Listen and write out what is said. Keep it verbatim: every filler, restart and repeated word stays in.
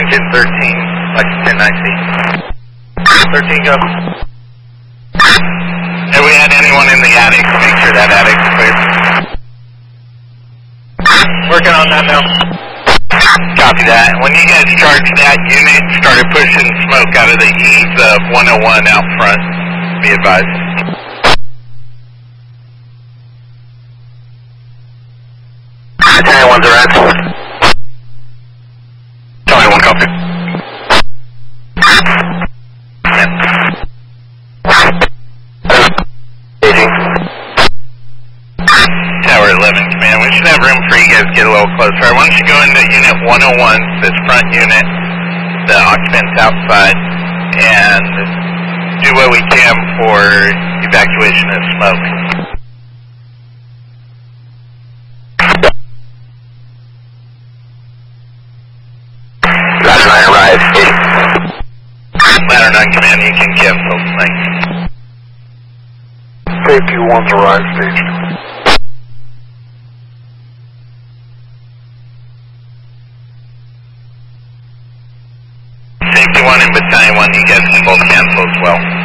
Engine thirteen, Lexington nine C. thirteen, go. Have we had anyone in the attic? Make sure that attic's clear. Working on that now. Copy that. When you guys charged that unit, started pushing smoke out of the eaves of one oh one out front. Be advised. ten one's around. Tony one copy. Tower eleven, command. We should have room for you guys to get a little closer. Why don't you go into unit one oh one, this front unit, the occupants outside, and do what we can for evacuation of smoke. Ladder nine arrives. Ladder nine, command, you can cancel. Thanks. Safety one's arrived, stage two. Safety one and battalion one, you guys can both cancel as well.